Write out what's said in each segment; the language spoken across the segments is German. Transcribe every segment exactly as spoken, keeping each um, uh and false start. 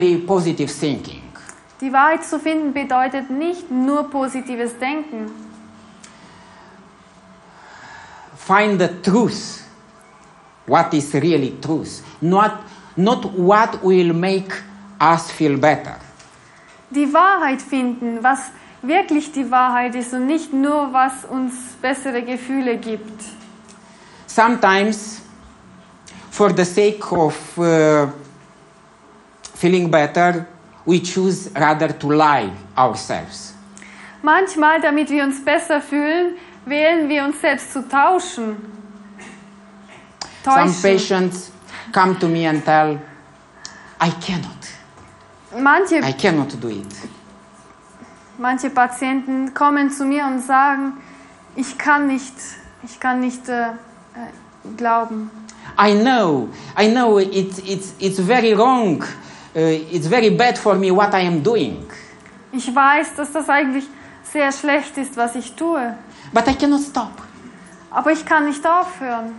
positive thinking. Die Wahrheit zu finden bedeutet nicht nur positives Denken. Find the truth. What is really truth? Not, not what will make us feel better. Die Wahrheit finden, was wirklich die Wahrheit ist und nicht nur, was uns bessere Gefühle gibt. Sometimes, for the sake of uh, feeling better, we choose rather to lie ourselves. Manchmal, damit wir uns besser fühlen, wählen wir uns selbst zu tauschen. Some Täuschen. patients come to me and tell, I cannot. Manche, I cannot do it. manche Patienten kommen zu mir und sagen, ich kann nicht, ich kann nicht äh, äh, glauben. I know, I know it's, it's, it's very wrong. Uh, it's very bad for me what I am doing. Ich weiß, dass das eigentlich sehr schlecht ist, was ich tue. But I cannot stop. Aber ich kann nicht aufhören.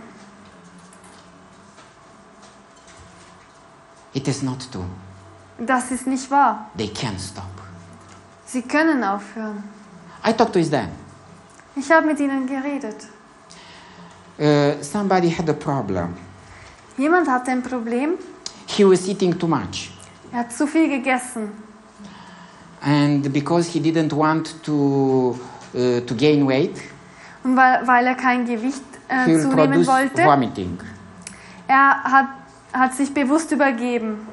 It is not true. Das ist nicht wahr. They can't stop. Sie können aufhören. I talked with them. Ich habe mit ihnen geredet. Uh, somebody had a problem. Jemand hatte ein Problem. He was eating too much. Er hat zu viel gegessen. And because he didn't want to, uh, to gain weight, Und weil, weil er kein Gewicht äh, he will zunehmen produce wollte, vomiting. er hat, hat sich bewusst übergeben.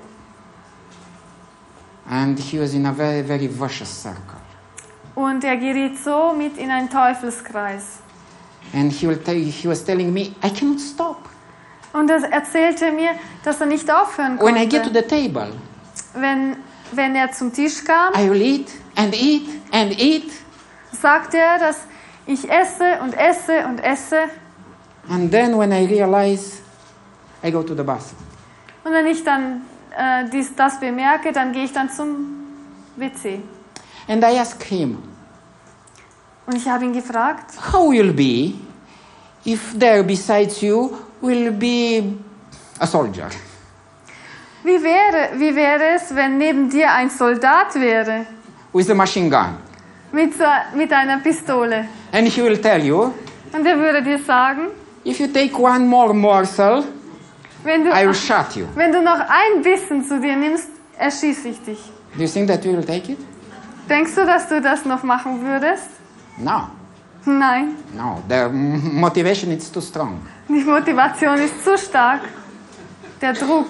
And he was in a very, very vicious circle. Und er geriet so mit in einen Teufelskreis. And he, will tell, he was telling me, I cannot stop. Und er erzählte mir, dass er nicht aufhören When I get to konnte. the table, Wenn, wenn er zum Tisch kam, I will eat and eat and eat. sagte er, dass ich esse und esse und esse. And then when I realize, I go to the bathroom. Und wenn ich dann äh, dies, das bemerke, dann gehe ich dann zum W C. And I ask him, Und ich habe ihn gefragt, how will be if there besides you will be a soldier? wie wäre, wie wäre es, wenn neben dir ein Soldat wäre With a machine gun. mit, so, mit einer Pistole? And he will tell you, Und er würde dir sagen, if you take one more morsel, wenn du, I will shot you. wenn du noch ein Bissen zu dir nimmst, erschieße ich dich. Do you think that you will take it? Denkst du, dass du das noch machen würdest? No, Nein, no. The m- motivation is too strong. die Motivation ist zu stark. Der Druck.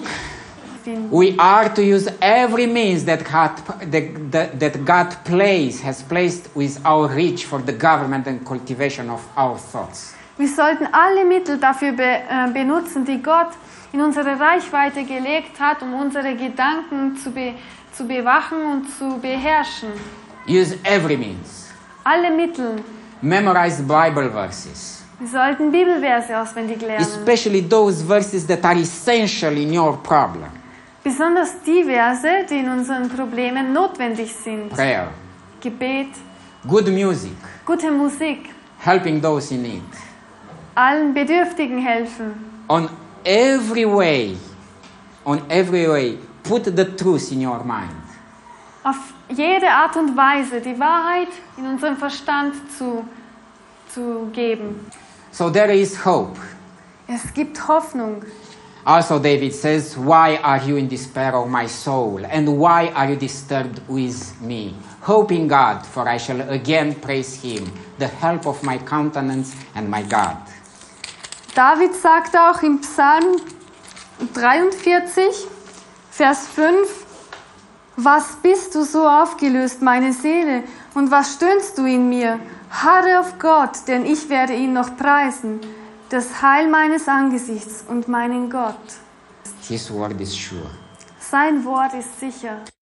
We are to use every means that God, that, that, that God place, has placed with our reach for the government and cultivation of our thoughts. Wir sollten alle Mittel dafür be, äh, benutzen, die Gott in unsere Reichweite gelegt hat, um unsere Gedanken zu, be, zu bewachen und zu beherrschen. Use every means. Alle Mittel. Memorize Bible verses, Wir sollten Bibelverse auswendig lernen. especially those verses that are essential in your problem. Besonders die Verse, die in unseren Problemen notwendig sind. Prayer, Gebet, good music, gute Musik, helping those in need. allen Bedürftigen helfen. On every way, on every way, put the truth in your mind. Auf jede Art und Weise die Wahrheit in unserem Verstand zu, zu geben. So there is hope. Es gibt Hoffnung. Also David says, why are you in despair, O my soul? And why are you disturbed with me? Hope in God, for I shall again praise him, the help of my countenance and my God. David sagt auch im Psalm dreiundvierzig, Vers fünf, was bist du so aufgelöst, meine Seele, und was stöhnst du in mir? Harre auf Gott, denn ich werde ihn noch preisen, das Heil meines Angesichts und meinen Gott. His word is sure. Sein Wort ist sicher.